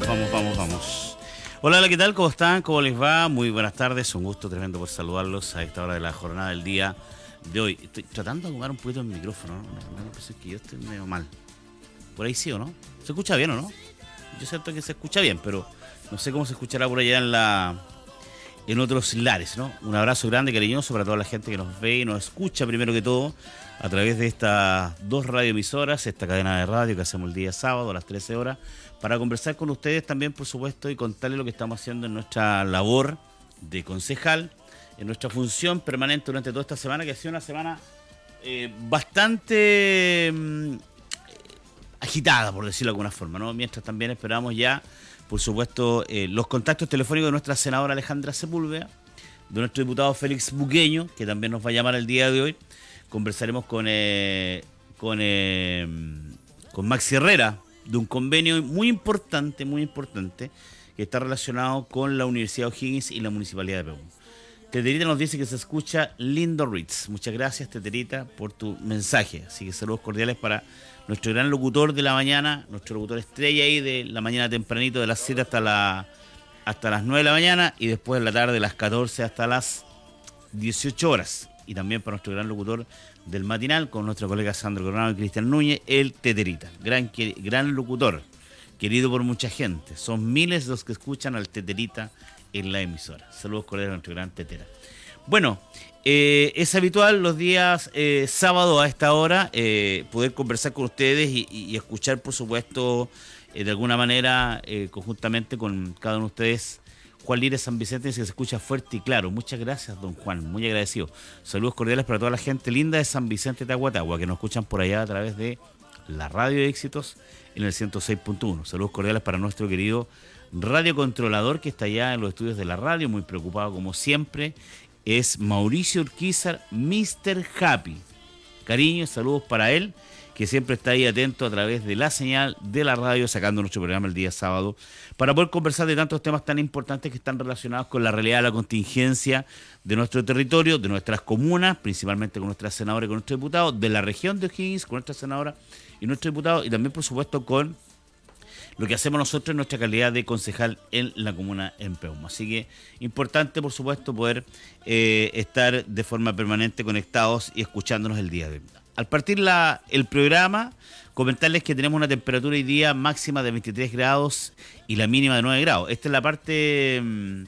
Vamos. Hola, ¿qué tal? ¿Cómo están? ¿Cómo les va? Muy buenas tardes. Un gusto tremendo por saludarlos a esta hora de la jornada del día de hoy. Estoy tratando de acomodar un poquito el micrófono, ¿no? Me parece que yo estoy medio mal. Por ahí sí o no. ¿Se escucha bien o no? Yo siento que se escucha bien, pero no sé cómo se escuchará por allá en otros lares, ¿no? Un abrazo grande, cariñoso para toda la gente que nos ve y nos escucha primero que todo a través de estas dos radioemisoras, esta cadena de radio que hacemos el día sábado a las 13 horas, para conversar con ustedes también, por supuesto, y contarles lo que estamos haciendo en nuestra labor de concejal, en nuestra función permanente durante toda esta semana, que ha sido una semana bastante agitada, por decirlo de alguna forma, ¿no? Mientras también esperamos ya, por supuesto, los contactos telefónicos de nuestra senadora Alejandra Sepúlveda, de nuestro diputado Félix Buqueño, que también nos va a llamar el día de hoy. Conversaremos con Maxi Herrera de un convenio muy importante, que está relacionado con la Universidad O'Higgins y la Municipalidad de Peumo. Teterita nos dice que se escucha lindo Ritz. Muchas gracias, Teterita, por tu mensaje. Así que saludos cordiales para nuestro gran locutor de la mañana, nuestro locutor estrella ahí de la mañana tempranito, de las 7 hasta las 9 de la mañana, y después de la tarde de las 14 hasta las 18 horas. Y también para nuestro gran locutor del matinal, con nuestro colega Sandro Coronado y Cristian Núñez, el Teterita. Gran locutor, querido por mucha gente. Son miles los que escuchan al Teterita en la emisora. Saludos cordiales a nuestro gran Tetera. Bueno, es habitual los días sábado a esta hora poder conversar con ustedes y escuchar, por supuesto, de alguna manera, conjuntamente con cada uno de ustedes, Juan Lira San Vicente, que se escucha fuerte y claro. Muchas gracias, don Juan, muy agradecido. Saludos cordiales para toda la gente linda de San Vicente de Aguatagua, que nos escuchan por allá a través de la Radio de Éxitos en el 106.1. Saludos cordiales para nuestro querido radiocontrolador, que está allá en los estudios de la radio, muy preocupado como siempre. Es Mauricio Urquizar, Mr. Happy. Cariños, saludos para él, que siempre está ahí atento a través de la señal de la radio, sacando nuestro programa el día sábado, para poder conversar de tantos temas tan importantes que están relacionados con la realidad de la contingencia de nuestro territorio, de nuestras comunas, principalmente con nuestra senadora y con nuestro diputado, de la región de O'Higgins, con nuestra senadora y nuestro diputado, y también, por supuesto, con lo que hacemos nosotros en nuestra calidad de concejal en la comuna en Peumo. Así que importante, por supuesto, poder estar de forma permanente conectados y escuchándonos el día de hoy. Al partir el programa, comentarles que tenemos una temperatura hoy día máxima de 23 grados y la mínima de 9 grados. Esta es la parte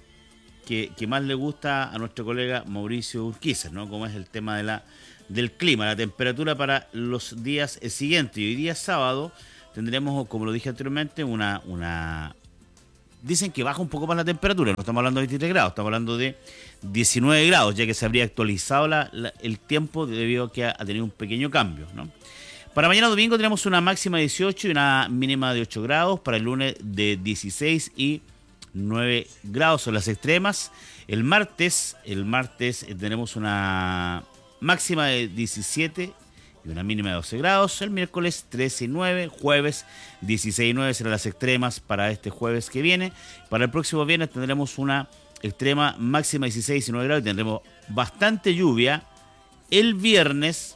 que más le gusta a nuestro colega Mauricio Urquiza, ¿no? Como es el tema del clima, la temperatura para los días siguientes. Y hoy día sábado tendremos, como lo dije anteriormente, dicen que baja un poco más la temperatura. No estamos hablando de 23 grados, estamos hablando de 19 grados, ya que se habría actualizado el tiempo debido a que ha tenido un pequeño cambio, ¿no? Para mañana domingo tenemos una máxima de 18 y una mínima de 8 grados. Para el lunes de 16 y 9 grados son las extremas. El martes tenemos una máxima de 17 y una mínima de 12 grados. El miércoles 13 y 9, jueves 16 y 9 serán las extremas para este jueves que viene. Para el próximo viernes tendremos una extrema máxima de 16 y 9 grados y tendremos bastante lluvia el viernes.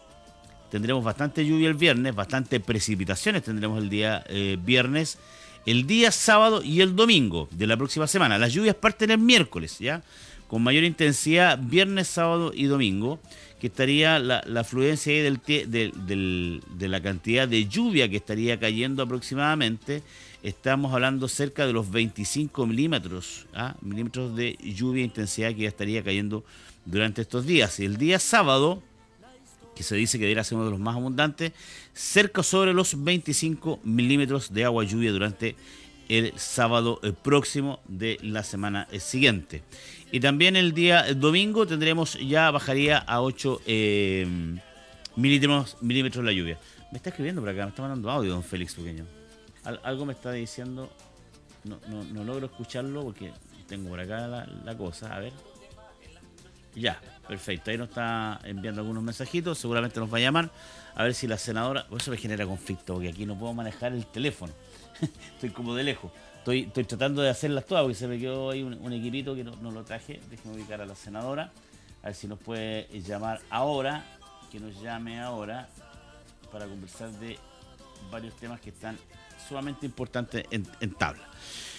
Bastante precipitaciones tendremos el día viernes, el día sábado y el domingo de la próxima semana. Las lluvias parten el miércoles, ¿ya? Con mayor intensidad viernes, sábado y domingo, que estaría la afluencia ahí de la cantidad de lluvia que estaría cayendo aproximadamente. Estamos hablando cerca de los 25 milímetros de lluvia e intensidad que ya estaría cayendo durante estos días. Y el día sábado, que se dice que debería ser uno de los más abundantes, cerca sobre los 25 milímetros de agua lluvia durante el sábado próximo de la semana siguiente. Y también el día domingo bajaría a 8 milímetros la lluvia. Me está escribiendo por acá, me está mandando audio don Félix Pequeño. Algo me está diciendo, no logro escucharlo porque tengo por acá la cosa, a ver. Ya, perfecto, ahí nos está enviando algunos mensajitos, seguramente nos va a llamar, a ver si la senadora, por eso me genera conflicto, porque aquí no puedo manejar el teléfono, estoy como de lejos, estoy tratando de hacerlas todas, porque se me quedó ahí un equipito que no lo traje, déjeme ubicar a la senadora, a ver si nos puede llamar ahora, que nos llame ahora, para conversar de varios temas que están sumamente importantes en tabla.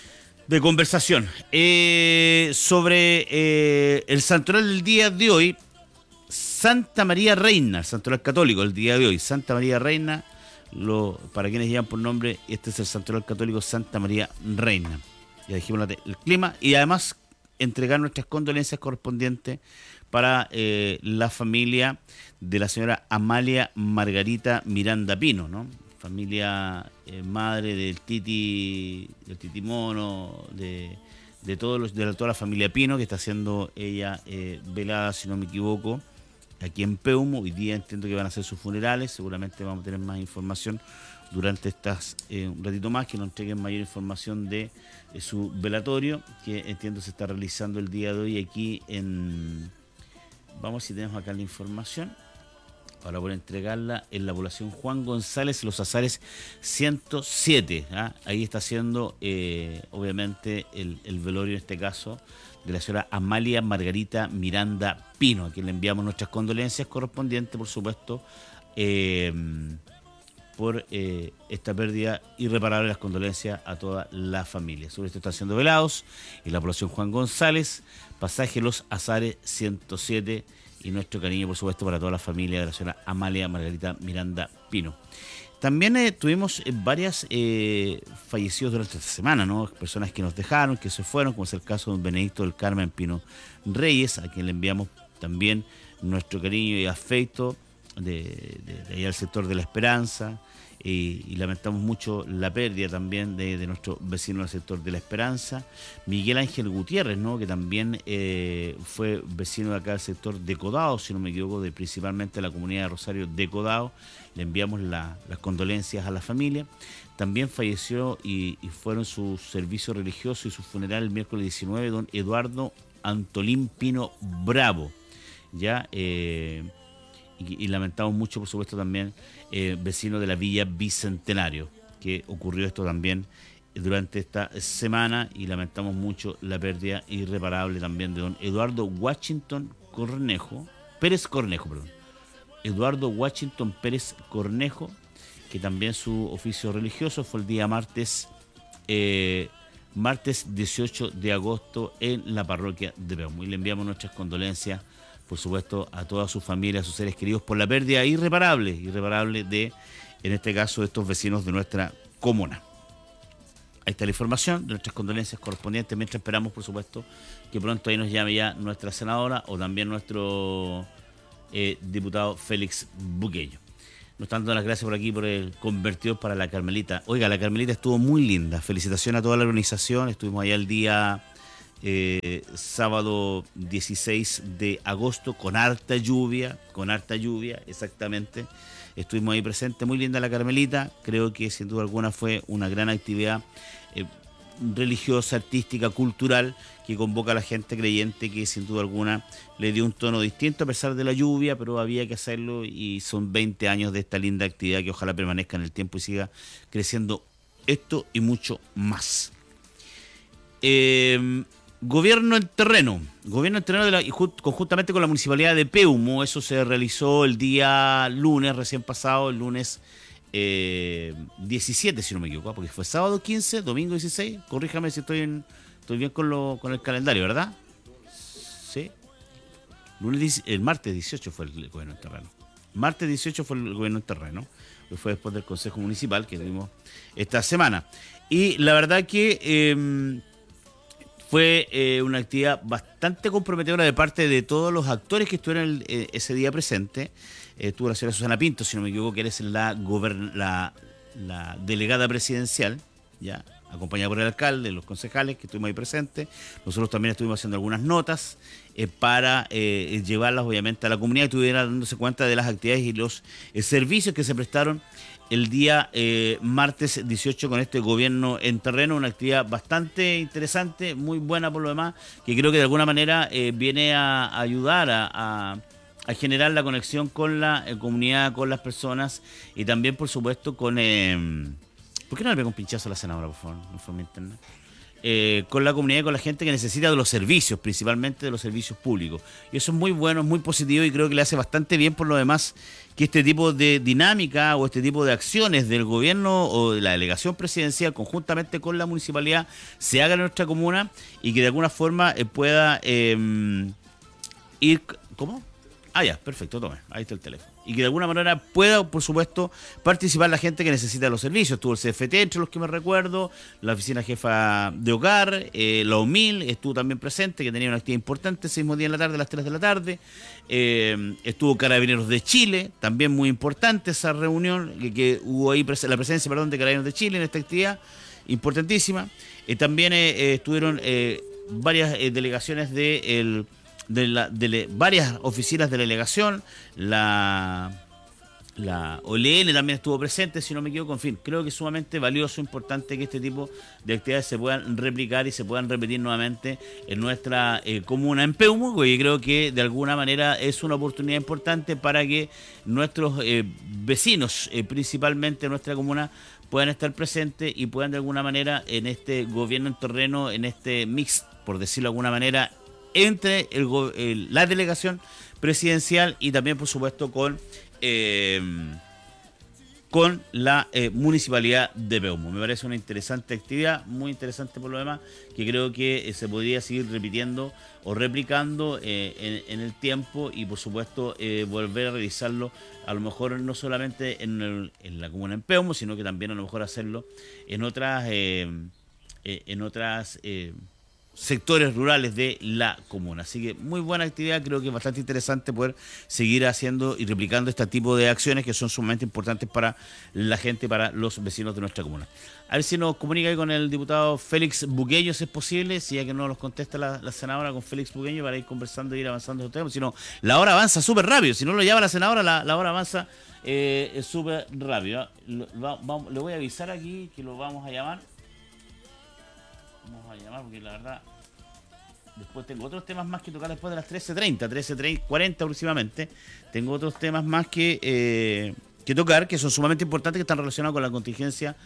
de conversación. Sobre el santoral del día de hoy, Santa María Reina, el santoral católico el día de hoy, Santa María Reina, para quienes llevan por nombre, este es el santoral católico Santa María Reina. Ya dijimos el clima y además entregar nuestras condolencias correspondientes para la familia de la señora Amalia Margarita Miranda Pino, ¿no? Familia madre del Titi Mono, de toda la familia Pino, que está siendo ella velada, si no me equivoco, aquí en Peumo. Hoy día entiendo que van a hacer sus funerales, seguramente vamos a tener más información durante un ratito más, que nos entreguen mayor información de su velatorio, que entiendo se está realizando el día de hoy aquí en... Vamos a ver si tenemos acá la información para poder entregarla en la población Juan González, Los Azares 107. ¿Ah? Ahí está haciendo, obviamente, el velorio en este caso de la señora Amalia Margarita Miranda Pino, a quien le enviamos nuestras condolencias correspondientes, por supuesto, por esta pérdida irreparable. Las condolencias a toda la familia. Sobre esto están siendo velados en la población Juan González, pasaje Los Azares 107, y nuestro cariño, por supuesto, para toda la familia de la señora Amalia Margarita Miranda Pino. También tuvimos varias fallecidos durante esta semana, ¿no? Personas que nos dejaron, que se fueron, como es el caso de don Benedicto del Carmen Pino Reyes, a quien le enviamos también nuestro cariño y afecto de allá al sector de La Esperanza, y lamentamos mucho la pérdida también de nuestro vecino del sector de La Esperanza, Miguel Ángel Gutiérrez, ¿no? Que también fue vecino de acá del sector de Codao, si no me equivoco, principalmente la comunidad de Rosario de Codao. Le enviamos las condolencias a la familia. También falleció y fueron su servicio religioso y su funeral el miércoles 19, don Eduardo Antolín Pino Bravo, ya y lamentamos mucho, por supuesto, también vecino de la Villa Bicentenario, que ocurrió esto también durante esta semana, y lamentamos mucho la pérdida irreparable también de don Eduardo Washington Pérez Cornejo, Eduardo Washington Pérez Cornejo, que también su oficio religioso fue el día martes 18 de agosto en la parroquia de Peumo. Y le enviamos nuestras condolencias, por supuesto, a toda su familia, a sus seres queridos, por la pérdida irreparable de, en este caso, de estos vecinos de nuestra comuna. Ahí está la información de nuestras condolencias correspondientes, mientras esperamos, por supuesto, que pronto ahí nos llame ya nuestra senadora o también nuestro diputado Félix Buqueño. Nos están dando las gracias por aquí por el convertidor para la Carmelita. Oiga, la Carmelita estuvo muy linda. Felicitaciones a toda la organización. Estuvimos allá el día sábado 16 de agosto con harta lluvia, exactamente. Estuvimos ahí presentes, muy linda la Carmelita. Creo que sin duda alguna fue una gran actividad religiosa, artística, cultural, que convoca a la gente creyente, que sin duda alguna le dio un tono distinto a pesar de la lluvia, pero había que hacerlo, y son 20 años de esta linda actividad que ojalá permanezca en el tiempo y siga creciendo esto y mucho más. Gobierno en terreno conjuntamente con la Municipalidad de Peumo. Eso se realizó el día lunes, recién pasado, el lunes 17, si no me equivoco, porque fue sábado 15, domingo 16. Corríjame si estoy bien con el calendario, ¿verdad? Sí. El martes 18 fue el gobierno en terreno. Martes 18 fue el gobierno en terreno, que fue después del Consejo Municipal que tuvimos esta semana. Y la verdad que fue una actividad bastante comprometedora de parte de todos los actores que estuvieron ese día presentes. Estuvo la señora Susana Pinto, si no me equivoco, que eres la delegada presidencial, ya, acompañada por el alcalde, los concejales que estuvimos ahí presentes. Nosotros también estuvimos haciendo algunas notas para llevarlas, obviamente, a la comunidad, y estuviera dándose cuenta de las actividades y los servicios que se prestaron el día martes 18 con este gobierno en terreno. Una actividad bastante interesante, muy buena por lo demás, que creo que de alguna manera viene a ayudar a generar la conexión con la comunidad, con las personas, y también, por supuesto, con... ¿por qué no le pega un pinchazo a la senadora, por favor, en forma interna? con la comunidad y con la gente que necesita de los servicios, principalmente de los servicios públicos. Y eso es muy bueno, es muy positivo y creo que le hace bastante bien por lo demás que este tipo de dinámica o este tipo de acciones del gobierno o de la delegación presidencial conjuntamente con la municipalidad se haga en nuestra comuna y que de alguna forma pueda ir... ¿Cómo? Ah, ya, perfecto, tome, ahí está el teléfono. Y que de alguna manera pueda, por supuesto, participar la gente que necesita los servicios. Estuvo el CFT, entre los que me recuerdo, la oficina jefa de hogar, la OMIL estuvo también presente, que tenía una actividad importante, ese mismo día en la tarde, a las 3 de la tarde. Estuvo Carabineros de Chile, también muy importante esa reunión, que hubo ahí la presencia, perdón, de Carabineros de Chile en esta actividad, importantísima. También estuvieron varias delegaciones de varias oficinas de la delegación, la OLN también estuvo presente, si no me equivoco. En fin, creo que es sumamente valioso, importante que este tipo de actividades se puedan replicar y se puedan repetir nuevamente en nuestra comuna en Peumo, y creo que de alguna manera es una oportunidad importante para que nuestros vecinos, principalmente nuestra comuna, puedan estar presentes y puedan de alguna manera en este gobierno en terreno, en este mix, por decirlo de alguna manera, entre la delegación presidencial y también, por supuesto, con la municipalidad de Peumo. Me parece una interesante actividad, muy interesante por lo demás, que creo que se podría seguir repitiendo o replicando en el tiempo y, por supuesto, volver a realizarlo, a lo mejor no solamente en la comuna en Peumo, sino que también a lo mejor hacerlo en otras sectores rurales de la comuna. Así que muy buena actividad, creo que es bastante interesante poder seguir haciendo y replicando este tipo de acciones que son sumamente importantes para la gente, para los vecinos de nuestra comuna. A ver si nos comunica ahí con el diputado Félix Bugueño, si es posible, si ya que no nos contesta la senadora, con Félix Bugueño, para ir conversando e ir avanzando estos temas. Si no, la hora avanza súper rápido, si no lo llama la senadora, la hora avanza súper rápido. Le voy a avisar aquí que lo vamos a llamar. Vamos a llamar porque la verdad después tengo otros temas más que tocar después de las 13:40 aproximadamente. Tengo otros temas más que tocar, que son sumamente importantes, que están relacionados con la contingencia.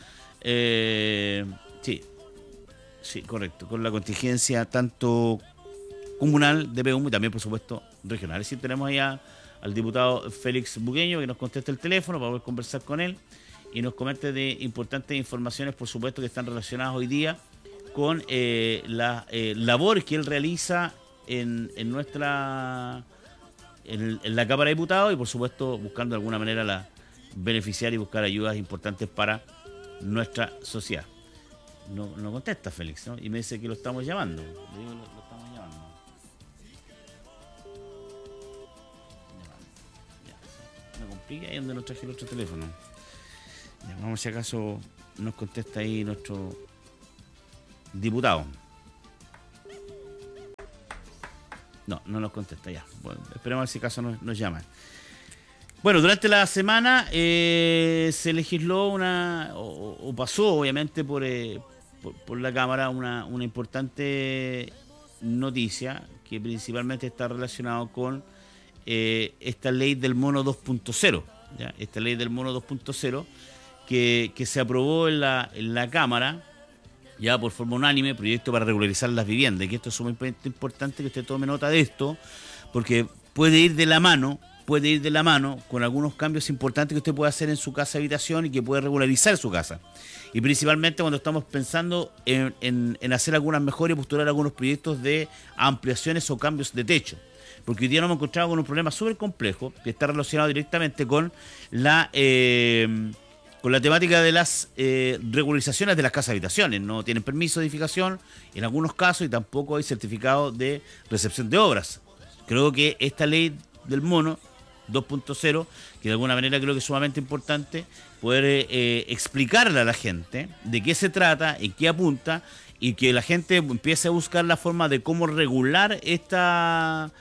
Sí, correcto, con la contingencia tanto comunal de Peumo y también, por supuesto, regional. Es decir, tenemos ahí al diputado Félix Bugueño que nos conteste el teléfono para poder conversar con él y nos comente de importantes informaciones, por supuesto, que están relacionadas hoy día con las labores que él realiza en la Cámara de Diputados y, por supuesto, buscando de alguna manera beneficiar y buscar ayudas importantes para nuestra sociedad. No contesta Félix, ¿no? Y me dice que lo estamos llamando. Le digo, lo estamos llamando. Ya, me complica ahí donde nos traje el otro teléfono. Ya, vamos si acaso nos contesta ahí nuestro diputado. No nos contesta ya. Bueno, esperemos a ver si acaso nos llaman. Bueno, durante la semana se legisló o pasó obviamente por la Cámara una importante noticia que principalmente está relacionado con esta ley del mono 2.0. ¿Ya? Esta ley del mono 2.0 que se aprobó en la Cámara ya por forma unánime, proyecto para regularizar las viviendas, y que esto es sumamente importante que usted tome nota de esto, porque puede ir de la mano con algunos cambios importantes que usted puede hacer en su casa habitación y que puede regularizar su casa. Y principalmente cuando estamos pensando en hacer algunas mejoras y postular algunos proyectos de ampliaciones o cambios de techo. Porque hoy día nos hemos encontrado con un problema súper complejo que está relacionado directamente con la temática de las regularizaciones de las casas habitaciones. No tienen permiso de edificación en algunos casos y tampoco hay certificado de recepción de obras. Creo que esta ley del mono 2.0, que de alguna manera creo que es sumamente importante poder explicarle a la gente de qué se trata, en qué apunta, y que la gente empiece a buscar la forma de cómo regular estas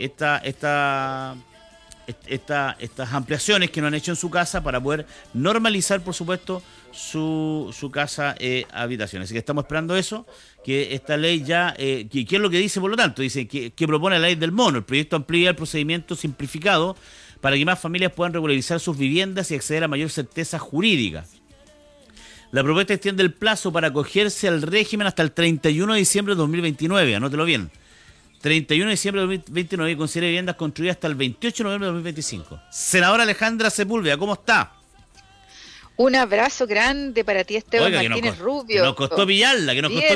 ampliaciones que no han hecho en su casa para poder normalizar, por supuesto, su casa habitación. Así que estamos esperando eso, que esta ley ya, ¿qué es lo que dice por lo tanto? Dice que propone la ley del mono. El proyecto amplía el procedimiento simplificado para que más familias puedan regularizar sus viviendas y acceder a mayor certeza jurídica. La propuesta extiende el plazo para acogerse al régimen hasta el 31 de diciembre de 2029, anótelo bien. 31 de diciembre de 2029 y considera viviendas construidas hasta el 28 de noviembre de 2025. Senadora Alejandra Sepúlveda, ¿cómo está? Un abrazo grande para ti, Esteban Oiga, Martínez Rubio. Que nos costó pillarla,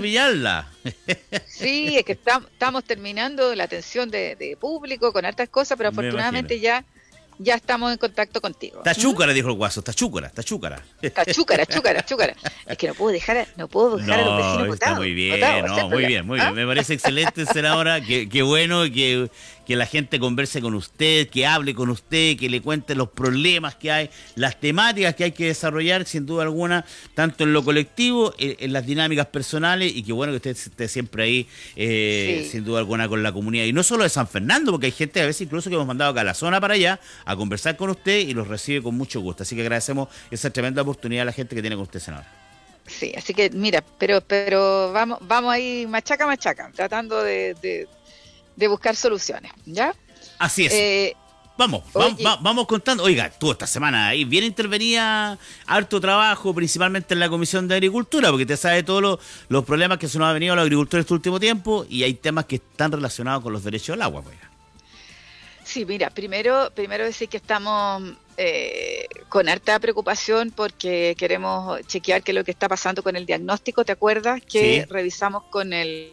Sí, es que estamos terminando la atención de público con hartas cosas, pero afortunadamente ya estamos en contacto contigo. Está chúcara, dijo el guaso, está chúcara. Está chúcara. Es que no puedo dejar a los vecinos votados. Está muy bien, muy bien. Me parece excelente, senadora. Qué bueno que la gente converse con usted, que hable con usted, que le cuente los problemas que hay, las temáticas que hay que desarrollar, sin duda alguna, tanto en lo colectivo, en las dinámicas personales, y qué bueno que usted esté siempre ahí, sin duda alguna, con la comunidad. Y no solo de San Fernando, porque hay gente a veces incluso que hemos mandado acá a la zona para allá a conversar con usted y los recibe con mucho gusto. Así que agradecemos esa tremenda oportunidad a la gente que tiene con usted, senadora. Sí, así que mira, pero vamos ahí machaca, tratando de buscar soluciones, ¿ya? Así es. Vamos contando. Oiga, tú esta semana ahí bien intervenía, harto trabajo, principalmente en la Comisión de Agricultura, porque te sabe todos los problemas que se nos han venido a los agricultores este último tiempo, y hay temas que están relacionados con los derechos del agua, pues. Sí, mira, primero decir que estamos con harta preocupación porque queremos chequear qué es lo que está pasando con el diagnóstico. ¿Te acuerdas que revisamos con el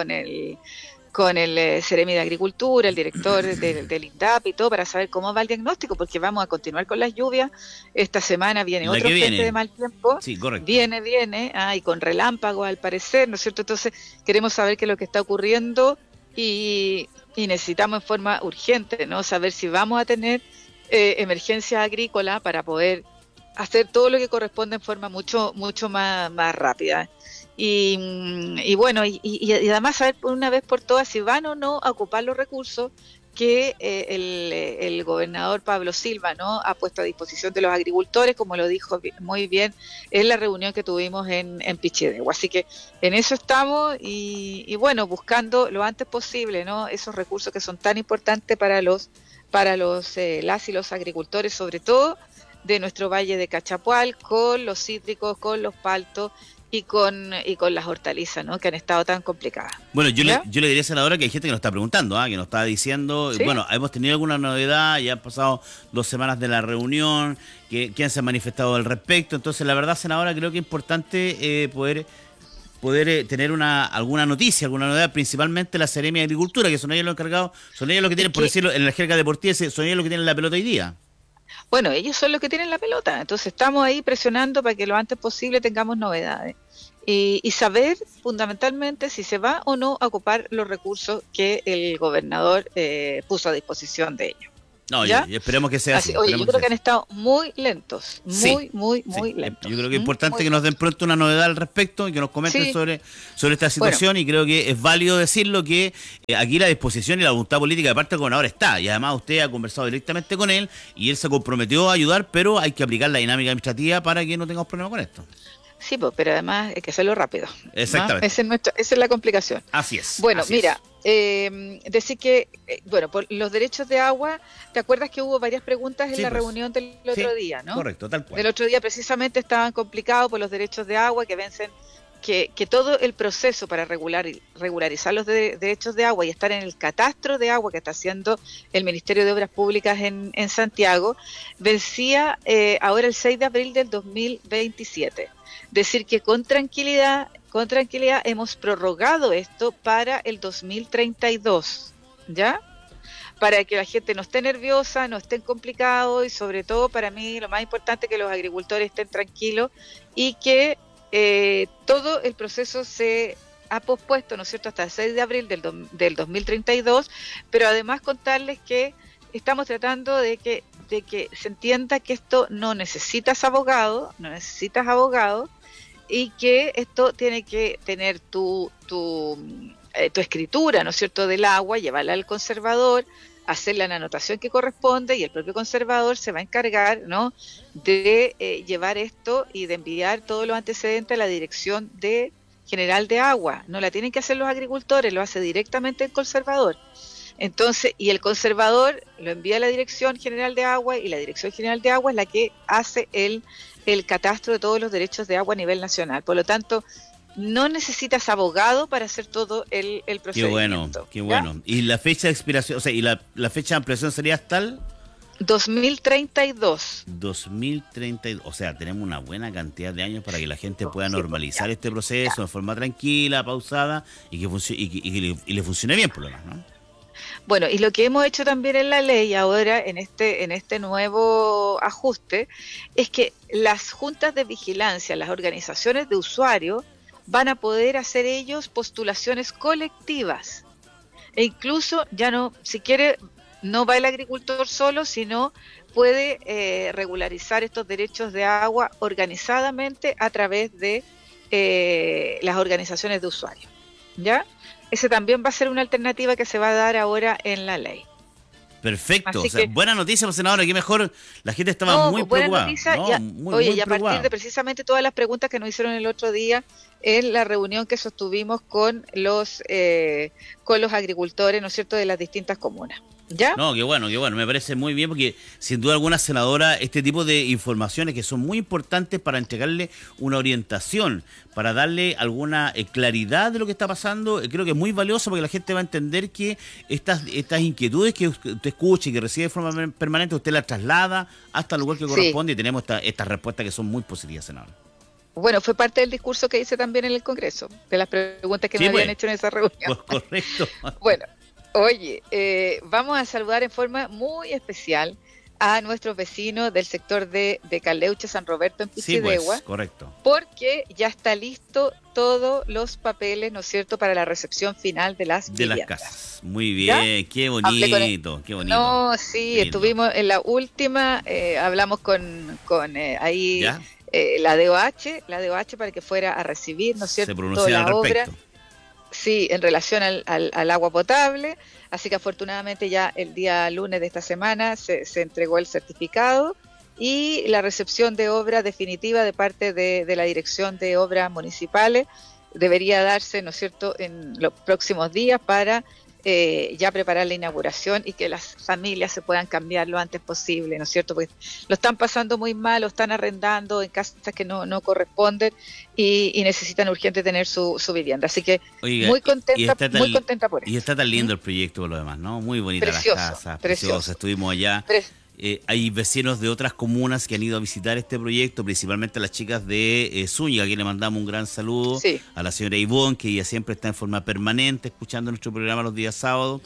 Seremi de Agricultura, el director del INDAP y todo, para saber cómo va el diagnóstico? Porque vamos a continuar con las lluvias. Esta semana viene otro frente de mal tiempo. Sí, correcto. Viene, y con relámpagos al parecer, ¿no es cierto? Entonces queremos saber qué es lo que está ocurriendo y necesitamos en forma urgente, ¿no?, saber si vamos a tener emergencia agrícola para poder hacer todo lo que corresponde en forma mucho más rápida. Y bueno, y además saber por una vez por todas si van o no a ocupar los recursos que el gobernador Pablo Silva, ¿no?, ha puesto a disposición de los agricultores, como lo dijo muy bien en la reunión que tuvimos en Pichidegua. Así que en eso estamos y bueno, buscando lo antes posible, ¿no?, esos recursos que son tan importantes para las y los agricultores, sobre todo de nuestro valle de Cachapual, con los cítricos, con los paltos y con las hortalizas, ¿no?, que han estado tan complicadas. Bueno, yo le diría, senadora, que hay gente que nos está preguntando, que nos está diciendo, ¿sí? Bueno, hemos tenido alguna novedad, ya han pasado 2 semanas de la reunión, ¿quién se ha manifestado al respecto? Entonces, la verdad, senadora, creo que es importante poder tener alguna noticia, alguna novedad, principalmente la Seremi de Agricultura, que son ellos los encargados, son ellos los que tienen, por decirlo en la jerga deportiva, son ellos los que tienen la pelota hoy día. Bueno, ellos son los que tienen la pelota, entonces estamos ahí presionando para que lo antes posible tengamos novedades y saber fundamentalmente si se va o no a ocupar los recursos que el gobernador puso a disposición de ellos. No, y esperemos que sea así. Oye, yo creo que han estado muy lentos, muy lentos. Yo creo que es importante que nos den pronto una novedad al respecto y que nos comenten sobre esta situación, y creo que es válido decirlo que aquí la disposición y la voluntad política de parte del gobernador está, y además usted ha conversado directamente con él y él se comprometió a ayudar, pero hay que aplicar la dinámica administrativa para que no tengamos problemas con esto. Sí, pero además hay que hacerlo rápido. Exactamente. Esa es la complicación. Así es. Bueno, mira, decir que, por los derechos de agua, ¿te acuerdas que hubo varias preguntas en la reunión del otro día, no? Correcto, tal cual. Del otro día precisamente estaban complicados por los derechos de agua que vencen, que todo el proceso para regularizar los derechos de agua y estar en el catastro de agua que está haciendo el Ministerio de Obras Públicas en Santiago, vencía ahora el 6 de abril del 2027. Decir que con tranquilidad hemos prorrogado esto para el 2032, ¿ya? Para que la gente no esté nerviosa, no estén complicados, y sobre todo para mí lo más importante es que los agricultores estén tranquilos y que todo el proceso se ha pospuesto, ¿no es cierto?, hasta el 6 de abril del 2032, pero además contarles que estamos tratando de que se entienda que esto no necesitas abogado, y que esto tiene que tener tu escritura, ¿no es cierto?, del agua, llevarla al conservador, hacerle la anotación que corresponde, y el propio conservador se va a encargar, ¿no?, de llevar esto y de enviar todos los antecedentes a la Dirección General de Agua. No la tienen que hacer los agricultores, lo hace directamente el conservador. Entonces, y el conservador lo envía a la Dirección General de Agua, y la Dirección General de Agua es la que hace el catastro de todos los derechos de agua a nivel nacional. Por lo tanto, no necesitas abogado para hacer todo el procedimiento. Qué bueno. ¿Y la fecha de expiración, o sea, y la fecha de ampliación sería hasta el 2032. 2032, o sea, tenemos una buena cantidad de años para que la gente pueda normalizar este proceso de forma tranquila, pausada, y que le funcione bien por lo menos, ¿no? Bueno, y lo que hemos hecho también en la ley ahora, en este nuevo ajuste, es que las juntas de vigilancia, las organizaciones de usuarios, van a poder hacer ellos postulaciones colectivas. E incluso, ya no, si quiere, no va el agricultor solo, sino puede regularizar estos derechos de agua organizadamente a través de las organizaciones de usuarios, ¿ya? Ese también va a ser una alternativa que se va a dar ahora en la ley. Perfecto, o sea, buena noticia, pues, senadora, que mejor la gente estaba muy preocupada. Noticia, ¿no? Oye, a partir de precisamente todas las preguntas que nos hicieron el otro día en la reunión que sostuvimos con los agricultores, ¿no es cierto?, de las distintas comunas. ¿Ya? No, qué bueno, me parece muy bien porque sin duda alguna, senadora, este tipo de informaciones que son muy importantes para entregarle una orientación, para darle alguna claridad de lo que está pasando, creo que es muy valioso porque la gente va a entender que estas inquietudes que usted escucha y que recibe de forma permanente, usted las traslada hasta el lugar que corresponde, y tenemos estas respuestas que son muy positivas, senadora. Bueno, fue parte del discurso que hice también en el Congreso, de las preguntas que me habían hecho en esa reunión. Pues correcto. Bueno. Oye, vamos a saludar en forma muy especial a nuestros vecinos del sector de Caleuche, San Roberto, en Pichidegua. Sí, pues, correcto. Porque ya está listo todos los papeles, ¿no es cierto?, para la recepción final de las viviendas. De las casas. Muy bien, ¿ya? Qué bonito, qué bonito. No, sí, lindo. Estuvimos en la última, hablamos con ahí la DOH para que fuera a recibir, ¿no es cierto?, se pronuncia la al obra. respecto. Sí, en relación al agua potable, así que afortunadamente ya el día lunes de esta semana se entregó el certificado y la recepción de obra definitiva de parte de la Dirección de Obras Municipales debería darse, ¿no es cierto?, en los próximos días para ya preparar la inauguración y que las familias se puedan cambiar lo antes posible, ¿no es cierto? Porque lo están pasando muy mal, lo están arrendando en casas que no corresponden y necesitan urgente tener su vivienda. Así que muy contenta por eso. Y está tan lindo el proyecto por lo demás, ¿no? Muy bonita las casas, precioso. Estuvimos allá. Hay vecinos de otras comunas que han ido a visitar este proyecto, principalmente las chicas de Zúñiga, a quien le mandamos un gran saludo, a la señora Ivonne, que ella siempre está en forma permanente escuchando nuestro programa los días sábados,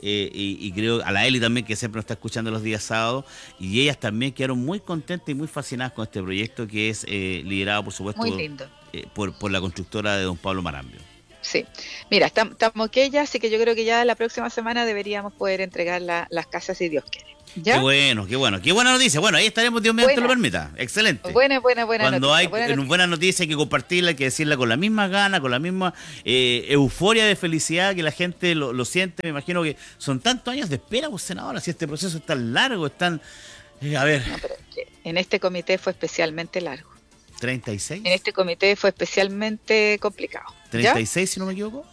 y creo a la Eli también, que siempre nos está escuchando los días sábados, y ellas también quedaron muy contentas y muy fascinadas con este proyecto que es liderado, por supuesto, muy lindo. Por la constructora de don Pablo Marambio. Sí, mira, estamos que ya, así que yo creo que ya la próxima semana deberíamos poder entregar las casas si Dios quiere. ¿Ya? Qué buena noticia. Bueno, ahí estaremos, Dios mío, te lo permita. Excelente. Buena Cuando noticia. Hay buena noticia hay que compartirla, hay que decirla con la misma gana, con la misma euforia de felicidad que la gente lo siente. Me imagino que son tantos años de espera, pues, senadora, si este proceso es tan largo, es tan... a ver. No, pero en este comité fue especialmente largo. ¿36? En este comité fue especialmente complicado. ¿36, ¿ya? si no me equivoco?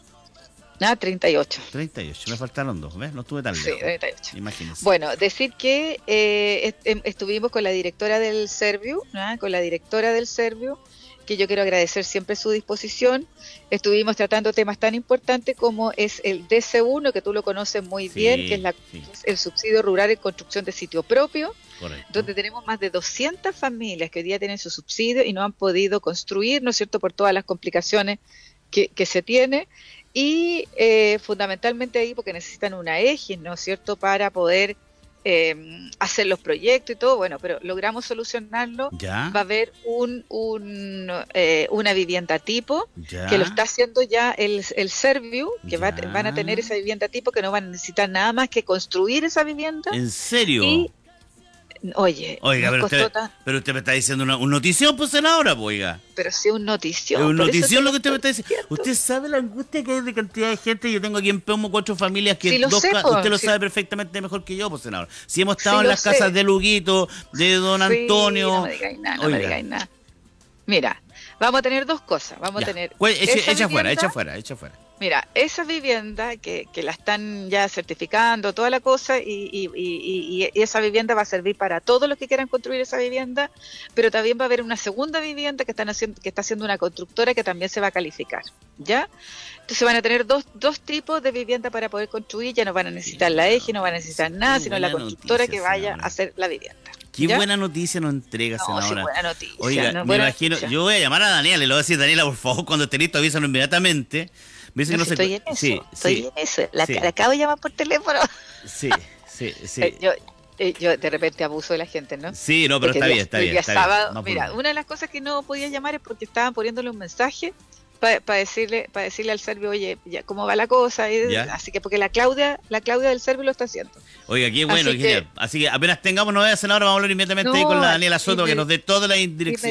38. 38, me faltaron 2, ¿ves? No estuve tan lejos. Sí, 38. Imagínense. Bueno, decir que estuvimos con la directora del Serviu, que yo quiero agradecer siempre su disposición. Estuvimos tratando temas tan importantes como es el DC1, que tú lo conoces muy bien, que es el subsidio rural en construcción de sitio propio. Correcto. Donde tenemos más de 200 familias que hoy día tienen su subsidio y no han podido construir, ¿no es cierto?, por todas las complicaciones que se tiene. Y fundamentalmente ahí porque necesitan una EGIS, ¿no es cierto?, para poder hacer los proyectos y todo. Bueno, pero logramos solucionarlo. ¿Ya? Va a haber una vivienda tipo, ¿ya?, que lo está haciendo ya el Serviu, que van a tener esa vivienda tipo, que no van a necesitar nada más que construir esa vivienda. ¿En serio? Oiga, pero usted me está diciendo una notición, pues, senadora, pues, oiga. Pero sí, un notición. Es un notición lo que usted me está diciendo. Usted sabe la angustia que hay de cantidad de gente. Yo tengo aquí en Peumo 4 familias que usted lo sabe perfectamente mejor que yo, pues, senadora. Si hemos estado en las casas de Luguito, de don Antonio. No me digáis nada. Mira, Vamos a tener dos cosas. Vamos a tener Echa fuera. Mira, esa vivienda que la están ya certificando, toda la cosa, y esa vivienda va a servir para todos los que quieran construir esa vivienda, pero también va a haber una segunda vivienda que está haciendo una constructora que también se va a calificar, ¿ya? Entonces van a tener dos tipos de vivienda para poder construir, ya no van a necesitar la EGE, no van a necesitar nada, sino la constructora que vaya a hacer la vivienda. Qué ¿ya? buena noticia nos entrega, senadora. Sí, buena noticia. Oiga, me imagino, yo voy a llamar a Daniela y le voy a decir, Daniela, por favor, cuando esté listo, avísanos inmediatamente. Me dice que estoy en eso, estoy en eso. La acabo de llamar por teléfono. Sí. Yo de repente abuso de la gente, ¿no? Sí, no, pero está bien. Sábado, mira, una de las cosas que no podía llamar es porque estaban poniéndole un mensaje para decirle al serbio, oye, ya cómo va la cosa, así que porque la Claudia del serbio lo está haciendo. Oiga, qué bueno, así que apenas tengamos novedades, senadora, vamos a hablar inmediatamente ahí con la Daniela Soto, que nos dé todas las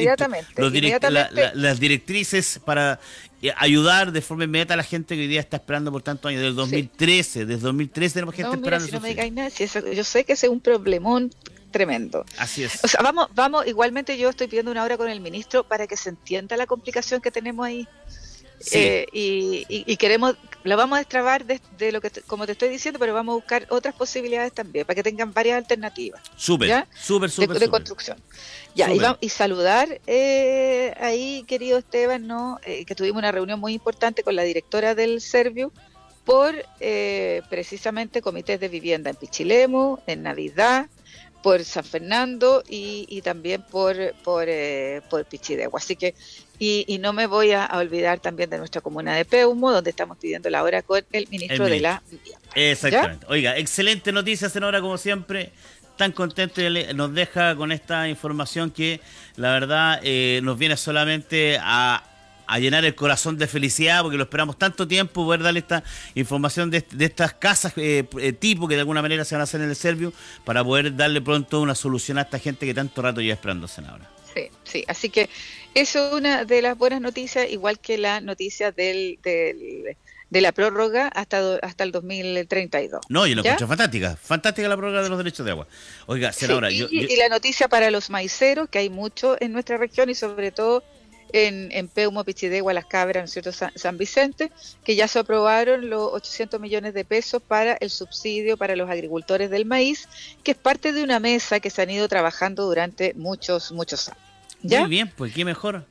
las directrices para ayudar de forma inmediata a la gente que hoy día está esperando por tantos años, desde 2013 tenemos gente esperando. Si no me digáis nada, yo sé que ese es un problemón tremendo. Así es. O sea, vamos, igualmente yo estoy pidiendo una hora con el ministro para que se entienda la complicación que tenemos ahí. Sí. Y queremos, lo vamos a destrabar de lo que como te estoy diciendo, pero vamos a buscar otras posibilidades también para que tengan varias alternativas. Súper de construcción. Ya, y saludar ahí, querido Esteban, ¿no? Que tuvimos una reunión muy importante con la directora del Servio por precisamente comités de vivienda en Pichilemu, en Navidad, por San Fernando y también por Pichidegua. Así que y no me voy a olvidar también de nuestra comuna de Peumo, donde estamos pidiendo la hora con el ministro de la Vivienda. Exactamente. ¿Ya? Oiga, excelente noticia, senadora, como siempre. Tan contento y nos deja con esta información que la verdad nos viene solamente a llenar el corazón de felicidad, porque lo esperamos tanto tiempo, poder darle esta información de estas casas tipo que de alguna manera se van a hacer en el Servio, para poder darle pronto una solución a esta gente que tanto rato lleva esperando, senadora. Sí, así que eso es una de las buenas noticias, igual que la noticia de la prórroga hasta el 2032. No, y lo encuentro fantástica la prórroga de los derechos de agua. Oiga, senadora, y la noticia para los maiceros, que hay mucho en nuestra región y sobre todo en Peumo, Pichidegua, Las Cabras, ¿no es cierto? San Vicente, que ya se aprobaron los 800 millones de pesos para el subsidio para los agricultores del maíz, que es parte de una mesa que se han ido trabajando durante muchos años. ¿Ya? Muy bien, pues qué mejor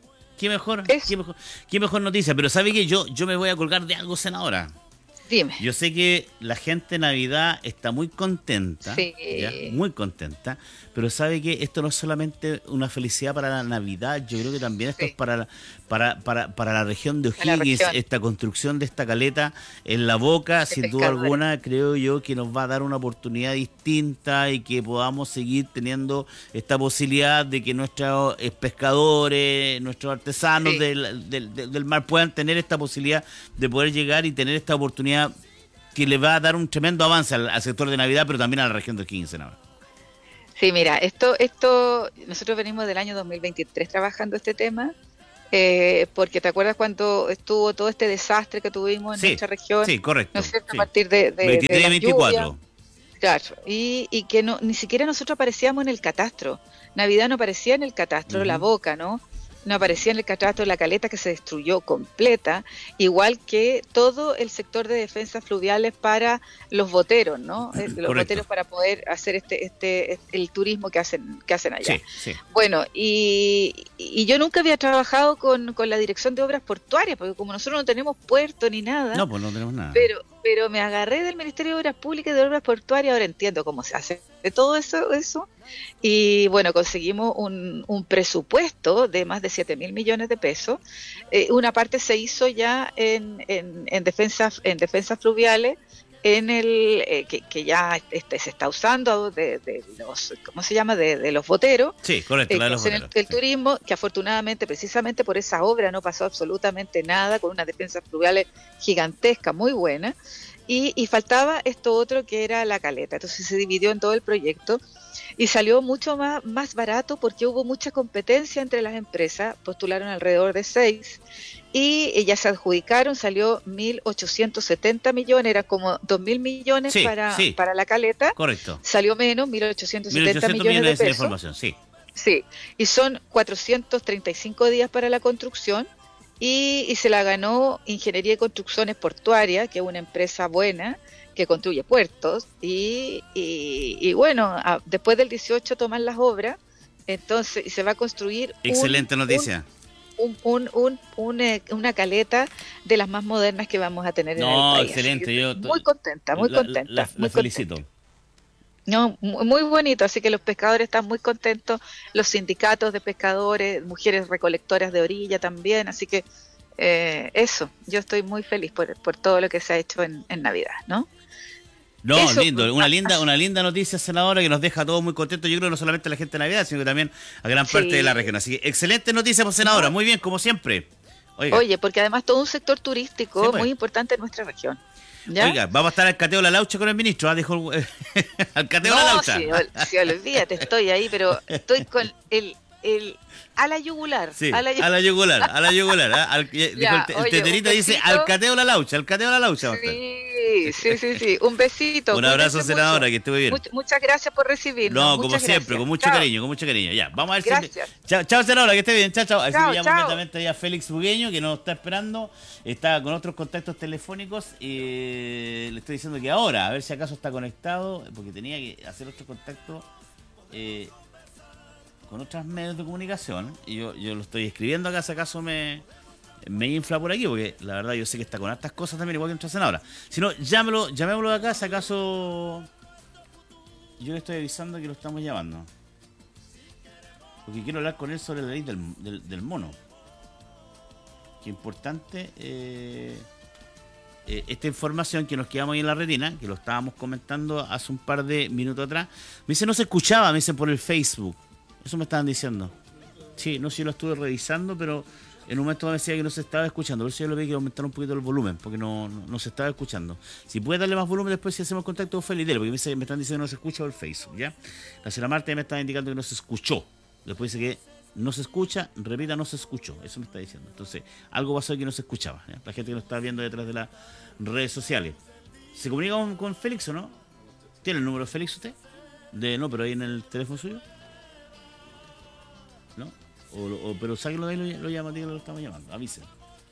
noticia. Pero ¿sabe qué? Yo me voy a colgar de algo, senadora. Dime. Yo sé que la gente en Navidad está muy contenta, muy contenta, pero sabe que esto no es solamente una felicidad para la Navidad, yo creo que también esto es para la región de O'Higgins, esta construcción de esta caleta en La Boca, sin duda alguna, creo yo que nos va a dar una oportunidad distinta y que podamos seguir teniendo esta posibilidad de que nuestros pescadores, nuestros artesanos del mar puedan tener esta posibilidad de poder llegar y tener esta oportunidad que le va a dar un tremendo avance al sector de Navidad, pero también a la región de O'Higgins. Sí, mira, esto nosotros venimos del año 2023 trabajando este tema, porque ¿te acuerdas cuando estuvo todo este desastre que tuvimos en nuestra región? Sí, correcto. ¿No es cierto? A partir de 23 y 24. Lluvia, claro, y que ni siquiera nosotros aparecíamos en el catastro. Navidad no aparecía en el catastro, La Boca, ¿no? No aparecía en el catastro la caleta, que se destruyó completa, igual que todo el sector de defensas fluviales para los boteros, ¿no? Los boteros para poder hacer el turismo que hacen allá. Sí. Bueno, y yo nunca había trabajado con la Dirección de Obras Portuarias, porque como nosotros no tenemos puerto ni nada. No, pues no tenemos nada. Pero me agarré del Ministerio de Obras Públicas y de Obras Portuarias, ahora entiendo cómo se hace de todo eso. Y bueno, conseguimos un presupuesto de más de 7.000 millones de pesos. Una parte se hizo ya en defensas fluviales, que ya se está usando de los, ¿cómo se llama? De los boteros. Sí, correcto, de los boteros. El turismo, que afortunadamente, precisamente por esa obra no pasó absolutamente nada, con unas defensas fluviales gigantescas, muy buenas. Y faltaba esto otro, que era la caleta. Entonces se dividió en todo el proyecto y salió mucho más barato, porque hubo mucha competencia entre las empresas, postularon alrededor de 6 y ya se adjudicaron, salió 1.870 millones, era como 2.000 millones para la caleta. Correcto. Salió menos, 1.870 millones de pesos. Información, sí. Sí, y son 435 días para la construcción y se la ganó Ingeniería y Construcciones Portuarias, que es una empresa buena que construye puertos y bueno, después del 18 toman las obras, entonces y se va a construir Excelente noticia. una caleta de las más modernas que vamos a tener en el No, país. excelente. Yo Muy contenta, muy contenta. la felicito. No, muy bonito, así que los pescadores están muy contentos, los sindicatos de pescadores, mujeres recolectoras de orilla también, así que eso, yo estoy muy feliz por todo lo que se ha hecho en Navidad, ¿no? No, Eso, lindo, una linda noticia, senadora, que nos deja a todos muy contentos. Yo creo que no solamente a la gente de Navidad, sino que también a gran parte de la región. Así que excelente noticia, pues, senadora. Muy bien, como siempre. Oiga. Oye, porque además todo un sector turístico Sí, pues. muy importante en nuestra región. ¿Ya? Oiga, vamos a estar al cateo La Laucha con el ministro, dijo al cateo La Laucha. Sí, olvídate, estoy ahí, pero estoy con el a la yugular. Sí, a la yugular. Ya, El teterita dice al cateo La Laucha. Sí. Un besito. Un abrazo, Cuídense senadora, mucho. que esté muy bien. Muchas gracias por recibirnos. No, como Muchas siempre, gracias. con mucho cariño. Ya, vamos a ver Gracias. si... Chao, senadora, que esté bien. Chao. Así Chao, que llamo chao. inmediatamente ahí a Félix Bugueño, que nos está esperando. Está con otros contactos telefónicos. Le estoy diciendo que ahora, a ver si acaso está conectado, porque tenía que hacer otro contacto con otros medios de comunicación. Y yo lo estoy escribiendo acá, si acaso me infla por aquí, porque la verdad yo sé que está con hartas cosas también, igual que nuestra senadora. Si no, llamémoslo de acá, si acaso yo le estoy avisando que lo estamos llamando. Porque quiero hablar con él sobre la ley del mono. Qué importante esta información que nos quedamos ahí en la retina, que lo estábamos comentando hace un par de minutos atrás. Me dice, no se escuchaba, me dicen por el Facebook. Eso me estaban diciendo. Sí, no sé si lo estuve revisando, pero en un momento me decía que no se estaba escuchando. Por eso yo le pedí que aumentar un poquito el volumen, porque no se estaba escuchando. Si puede darle más volumen después si hacemos contacto con Félix, porque me están diciendo que no se escucha por el Facebook, ¿ya? La señora Marta me estaba indicando que no se escuchó. Después dice que no se escucha, repita, no se escuchó. Eso me está diciendo. Entonces, algo pasó que no se escuchaba, ¿ya? La gente que nos está viendo detrás de las redes sociales. ¿Se comunica con Félix o no? ¿Tiene el número de Félix usted? No, pero ahí en el teléfono suyo. ¿No? Pero sáquenlo de ahí, lo llama, lo estamos llamando, avisen.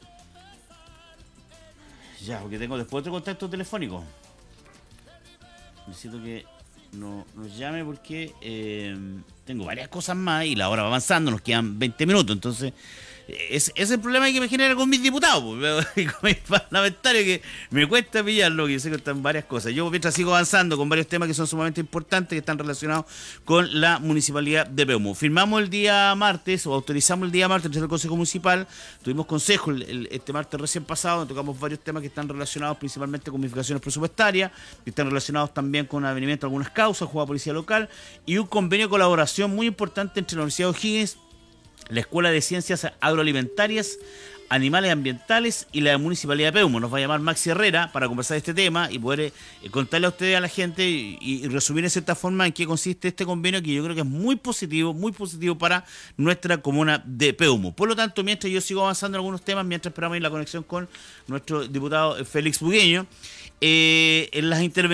Ya, porque tengo después otro contacto telefónico. Necesito que nos llame porque tengo varias cosas más y la hora va avanzando, nos quedan 20 minutos, entonces es el problema que me genera con mis diputados y con mis parlamentarios, que me cuesta pillarlo, que yo sé que están varias cosas. Yo mientras sigo avanzando con varios temas que son sumamente importantes, que están relacionados con la municipalidad de Peumo. Firmamos el día martes, o autorizamos el día martes entre el Consejo Municipal, tuvimos consejo este martes recién pasado, donde tocamos varios temas que están relacionados principalmente con modificaciones presupuestarias, que están relacionados también con avenimiento de algunas causas, jugada policía local, y un convenio de colaboración muy importante entre la Universidad O'Higgins, la Escuela de Ciencias Agroalimentarias, Animales Ambientales y la Municipalidad de Peumo. Nos va a llamar Maxi Herrera para conversar de este tema y poder contarle a ustedes, a la gente, y resumir de cierta forma en qué consiste este convenio, que yo creo que es muy positivo para nuestra comuna de Peumo. Por lo tanto, mientras yo sigo avanzando en algunos temas, mientras esperamos ir la conexión con nuestro diputado Félix Bugueño, en las intervenciones